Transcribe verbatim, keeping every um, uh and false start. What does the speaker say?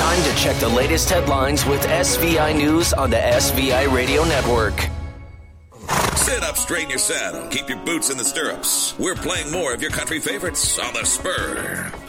Time to check the latest headlines with S V I News on the S V I Radio Network. Sit up straight in your saddle. Keep your boots in the stirrups. We're playing more of your country favorites on The Spur.